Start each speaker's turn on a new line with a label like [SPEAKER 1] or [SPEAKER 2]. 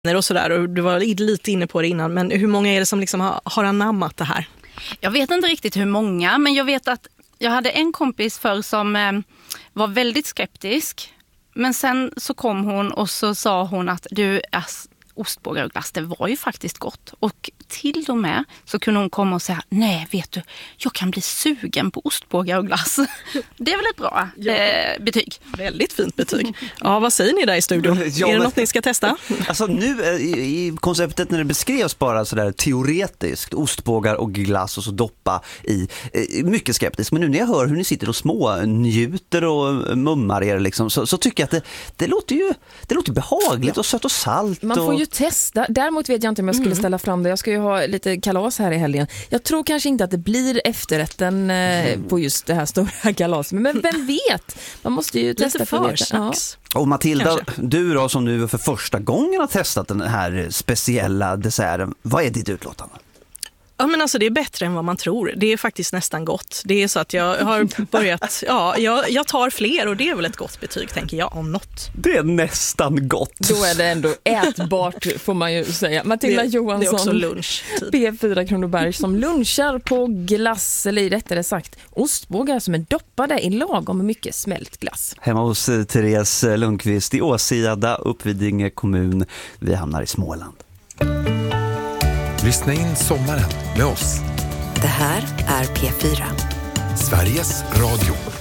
[SPEAKER 1] och sådär, och du var lite inne på det innan, men hur många är det som liksom har anammat det här?
[SPEAKER 2] Jag vet inte riktigt hur många, men jag vet att jag hade en kompis förr som var väldigt skeptisk, men sen så kom hon och så sa hon att ostbågar och glass, det var ju faktiskt gott. Och till och med så kunde hon komma och säga, nej vet du, jag kan bli sugen på ostbågar och glass. Det är väl ett bra betyg.
[SPEAKER 1] Väldigt fint betyg. Ja, vad säger ni där i studion? Är det något ni ska testa?
[SPEAKER 3] Alltså nu i konceptet när det beskrevs bara sådär teoretiskt, ostbågar och glass och så doppa i, mycket skeptisk. Men nu när jag hör hur ni sitter och små njuter och mummar er liksom, så tycker jag att det låter behagligt och sött och salt.
[SPEAKER 4] Man får ju testa. Däremot vet jag inte om jag skulle ställa fram det. Jag ska ju ha lite kalas här i helgen. Jag tror kanske inte att det blir efterrätten på just det här stora kalaset. Men vem vet? Man måste ju testa för
[SPEAKER 1] ja.
[SPEAKER 3] Och Matilda, du då som nu för första gången har testat den här speciella desserten. Vad är ditt utlåtande?
[SPEAKER 1] Ja, men alltså det är bättre än vad man tror. Det är faktiskt nästan gott. Det är så att jag har börjat, jag tar fler och det är väl ett gott betyg, tänker jag, om något.
[SPEAKER 3] Det är nästan gott.
[SPEAKER 4] Då är det ändå ätbart, får man ju säga. Matilda Johansson,
[SPEAKER 1] det är också lunch.
[SPEAKER 4] P4 Kronoberg, som lunchar på glass, eller rättare sagt ostbågar som är doppade i lagom mycket smält glass.
[SPEAKER 3] Hemma hos Therese Lundqvist i Åsida, Uppvidinge kommun. Vi hamnar i Småland.
[SPEAKER 5] Lyssna in sommaren med oss.
[SPEAKER 6] Det här är P4.
[SPEAKER 5] Sveriges Radio.